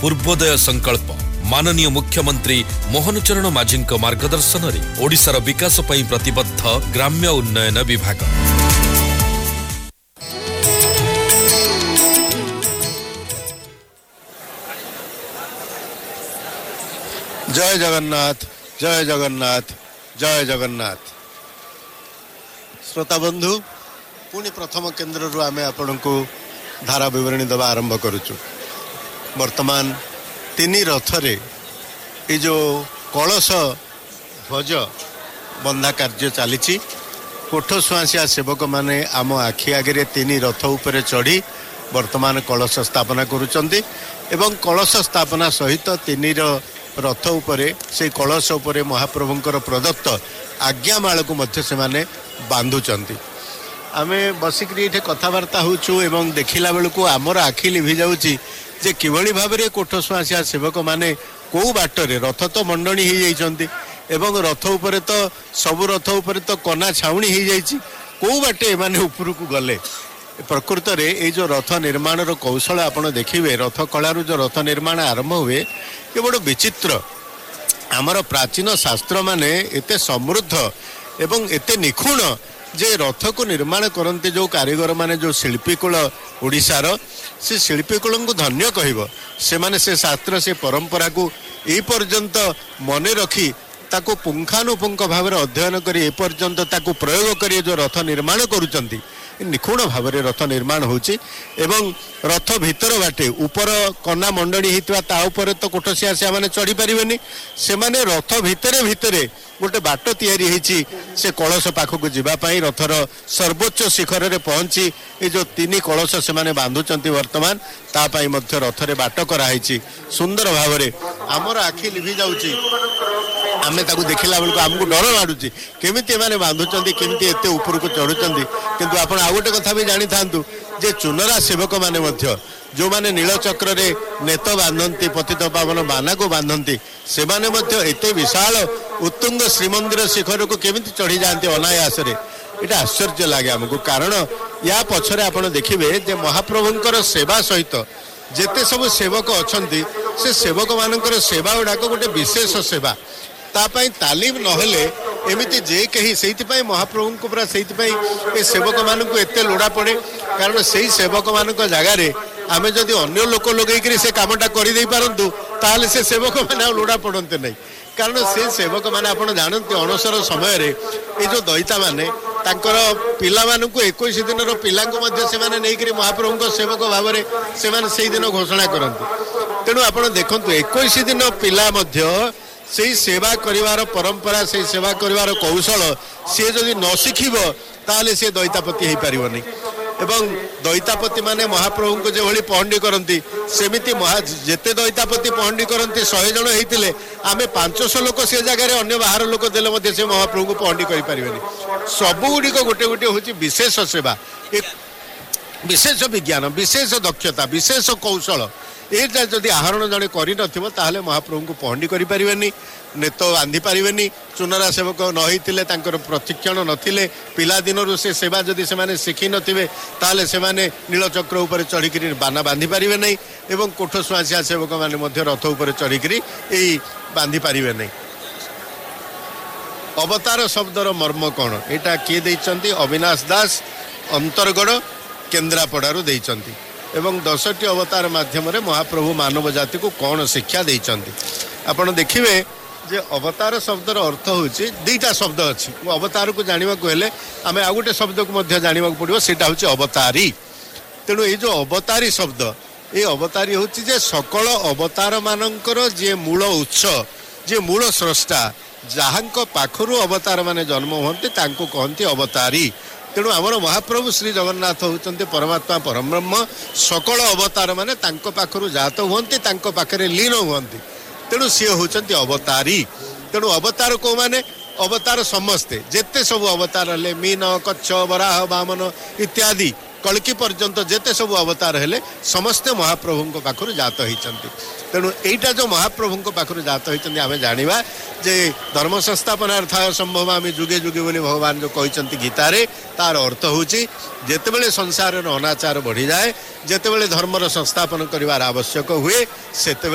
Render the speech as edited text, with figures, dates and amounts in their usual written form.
पूर्वोदय संकल्प माननीय मुख्यमंत्री मोहन चरण माझी मार्गदर्शन में ओडिशार विकास पई प्रतिबद्ध ग्राम्य उन्नयन विभाग। जय जगन्नाथ, जय जगन्नाथ, जय जगन्नाथ। श्रोता बंधु, पुणी प्रथम केन्द्र रु आमे आपण को धारा विवरणी दबा आरंभ करुचु। वर्तमान तीन रथरे ये जो कलश ध्वज बंधा कार्य चली कोठसुआसिया सेवक माने आम आखि आगे तीन रथ उपरे चढ़ी वर्तमान कलश स्थापना करुचंती एवं कलश स्थापना सहित तीन रथ उपरे से कलश उपरे महाप्रभुंकर प्रदत्त आज्ञामाल को मध्य से माने बांधुचंती। आमे बसिक ये कथबार्ता होचु एवं देखिला बेलू आमर आखि लिभि जाउची जे किभली भाबरे कोठसुआसिया सेवक माने को बाटरे रथ तो मंडणी हो जाइछंती एवं रथ उपरे तो सबु रथ उपरे तो कना छाउणी हो जाइछि को बाटे माने ऊपर को गले। प्रकृत रे ये जो रथ निर्माण रो कौशल आपण देखिबे रथ कलारू जो रथ निर्माण आरंभ हुए ये बड़ विचित्र। आमर प्राचीन शास्त्र माने एते समृद्ध एवं एते निखुण जे रथ को निर्माण करते जो कारीगर माने जो शिल्पीकूल ओडिशार से शिल्पीकूल को धन्य कहब। से माने से शास्त्र से परंपरा को ए पर्यंत मन रखी ताको पुंखानुपुंख भाव अध्ययन कर ए पर्यंत ताको प्रयोग कर जो रथ निर्माण करुचंती निखुण भाव रथ निर्माण होची एवं रथ भितर बाटे ऊपर कना मंडणी होता ता ऊपर तो कोठसिया माने चढ़ी पारिबेनी से माने रथ भितरे भितरे गोटे बाट तैयारी होईची से कलश पाखक जीवा पई रथर सर्वोच्च शिखर रे पहुंची ए जो तीन कलश से माने बांधुचंती वर्तमान ता पई मध्य रथरे बाट करा होईची सुंदर भाव रे हमर आखि लिभि जाउची। आमे ताकू देखिला बेलू आमको डर माडुची केमिति माने बांधुचंती केमिति एते ऊपर को चढ़ुचंती किंतु आपण आ गोटे कथा भी जानी थांतु जे चुनरा सेवक माने मध्य जो माने नीलचक्र रे नेत बांधंती पतित पावन बाना को बांधंती से माने मध्य एते विशाल उत्तुंग श्रीमंदिर शिखर को केमिति चढ़ी जाते अनायास रे एटा आश्चर्य लागे हमको। कारण या पछरे आपण देखिबे जे महाप्रभुंकर सेवा सहित जेते सब सेवक अछंती से सेवक मानकर सेवा गुड़ाक गोटे विशेष सेवा तापाई तालीम नहेले एमिति जे कही से महाप्रभु को पूरा से सेवक मानक एते लोड़ा पड़े। कारण से सेवक मान जगार आमे जदि अन्य लोक लगे से कामटा कर पारतु ताहले से सेवक मैंने लोड़ा पड़ते नहीं। कारण से सेवक मैंने आप जानते अणसर समय ये जो दईता माने तांकर पिला मानकु 21 दिन पिला से महाप्रभु को सेवक भाव से दिन घोषणा करते। तेणु आप देखु 21 दिन पिला से सेवा करिवार परंपरा से सेवा करिवार कौशल सी जदि न शिखिब ताले से दैतापति हो पारिबनी एवं दैतापति माने महाप्रभु को जो पहंडी करती सेमिति जेते दैतापति पहंडी करती 100 जन होते आमे 500 लोक से जगह अन्य बाहर लोक देले से महाप्रभु को पहंडी कर पारिबनी। सबुगुड़िक गोटे गोटे हूँ विशेष सेवा एक विशेष विज्ञान विशेष दक्षता विशेष कौशल एटा जदि आहरण जड़े कर महाप्रभु को पहंडी कर पारिबेनी नेत बांधि पारिबेनी। चुनरा सेवक नहींथिले तांकर प्रशिक्षण नथिले पिला दिनरु से सेवा जदि से शिखी नथिबे ताले से नीलचक्र उपर चढ़ी बाना बांधि पारिबे नहीं एवं कोठसुआसिया सेवक माने मध्य रथ उपर चढ़ी एई बांधि पारिबे नहीं। अवतार शब्दर मर्म कौन एटा किए देइचंती अविनाश दास अंतरगढ़ केन्द्रापड़ारू देइचंती एवं 10टी अवतार माध्यम महाप्रभु मानव जाति को कौन शिक्षा देइचंती। आपण देखिए जे अवतार शब्दर अर्थ होची दुईटा शब्द अच्छी अवतार को जानवा को हेले आमे आ गोटे शब्द को मध्य जानवा पड़ो सेटा होची अवतारी। तेणु ये जो अवतारी शब्द ये अवतारी होची जे सकल अवतार मानकर जे मूल उत्स जे मूल स्रष्टा जहांक पाखरु अवतार माने जन्म होते तांको कहंती अवतारी। तेणु आमर महाप्रभु श्री जगन्नाथ होचंती परमात्मा परब्रह्म सकल अवतार माने तांको पाखरु जात हुअंती तांको पाखरे लीन हुअंती तेणु सी होचंती अवतारी। तेणु अवतार को माने अवतार समस्ते जेते सब अवतार हेले मीन कच्छ वराह वामन इत्यादि कल्कि पर्यंत जेते सब अवतार हेले समस्ते महाप्रभु पाखरु जात होइचंती। तेणु एटा जो महाप्रभु पाखरु जात होइचंती आमे जानिबा जे धर्म संस्थापनार्थाय संभव आमे जुगे जुगे बोली भगवान जो कहते गीतार तार अर्थ होची जेतेबेले संसार अनाचार बढ़ी जाए जेतेबेले धर्मर संस्थापन करिवार आवश्यक हुए सेतेबेले